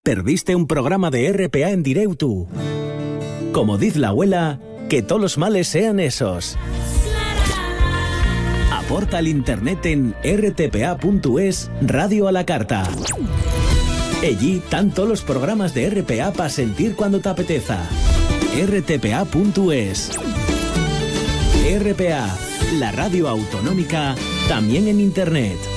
¿Perdiste un programa de RPA en directo? Como dice la abuela, que todos los males sean esos. Aporta el internet en rtpa.es Radio a la Carta. Allí están todos los programas de RPA para sentir cuando te apeteza. rtpa.es. RPA, la radio autonómica, también en internet.